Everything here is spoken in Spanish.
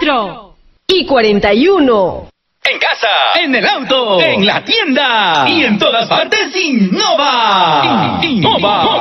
4 y 41. En casa, en el auto, en la tienda y en todas partes, innova. Innova.